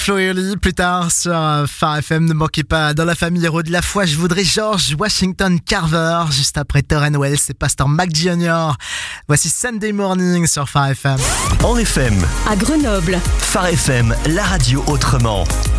Flo et Oli, plus tard sur Phare FM. Ne manquez pas, dans la famille héros de la foi, je voudrais George Washington Carver, juste après Torren Wells et Pasteur Mac Jr. Voici Sunday Morning sur Phare FM. En FM, à Grenoble, Phare FM, la radio autrement.